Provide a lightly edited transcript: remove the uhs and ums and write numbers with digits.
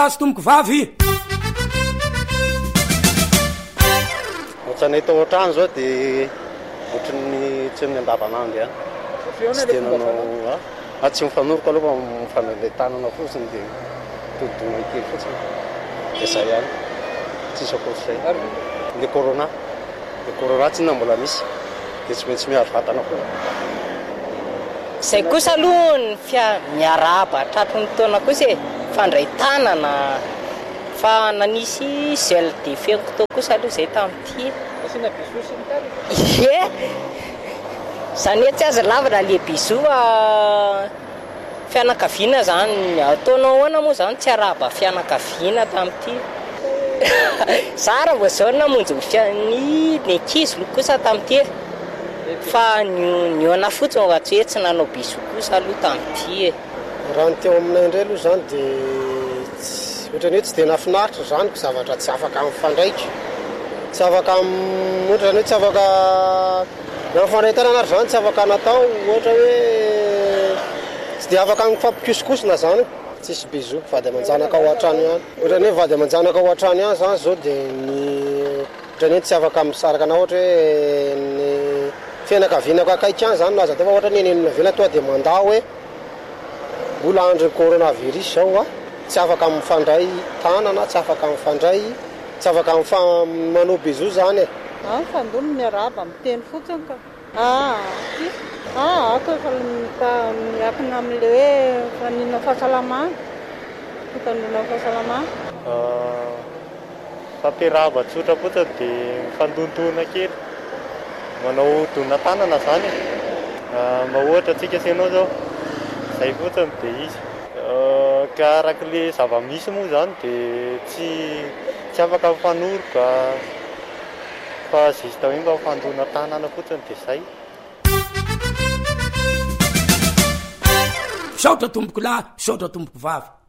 azo tomboko vavy ohatranay tao an-trano zao dia ohatrany tsy amin'ny andavanandro tsy tena nao tsy mifanoroko aloha mifanale tanana fotsiny dia todidona kely fotsiny dia zay ihany tsisy akoatr'izay le corona tsy na mbola misy dia tsy maintsy miaro vatana koa zay kosa aloha ny miaraba tratony taona kosa fandray tanana fa nanisy gel de fenko kosa aloha zay tamin'ity e zany hoe tsy aza lavana le biso fianakaviana zany ataonao ahoana moa zany tsy araba fianakaviana tamin'ity zara mbo zao namonjy ny ankizy lo kosa tamin'ity fa niona fotsiny ratsy hoe tsy nanao biso kosa aloha tamin'ity raha ny teo aminay indray aloha zany dia ohatrany hoe tsy dia nafinaritra zany ko zavatra tsy afaka mifandraika tsy afaka ohatrany hoe tsy afaka nafandray tanana ary zany tsy afaka natao ohatra hoe tsy dia afaka mifampikosikosina zany tsisy biso vady aman-janaka ao an-trano ihany ohatrany hoe vady aman-janaka ao an-trano ihany zany zao dia ohatrany hoe tsy afaka misaraka na ohatra hoe ny fianakavianako akaiky ihany zany laza tefa ohatra ny nenavena toa dia mandà hoe mbola andro coronavirus zao tsy afaka mifandray tanana tsy afaka mifandray tsy afaka manao biso zany fandono miaraba miteny fotsiny ka ako efa miakina amin'le hoe fanina fahasalamana fitanona fahasalamana fampiarahaba tsotra fotsiny dia mifandontoana kely manao dona tanana zany ma ohatra atsika senao zao zay fotsiny dia izy ka arak'le zava-misy moa zany dia tsy afaka mifanoroka fa zista hoe mba mifandona tanana fotsiny dia zay saotra tomboko lahy saotra tomboko vavy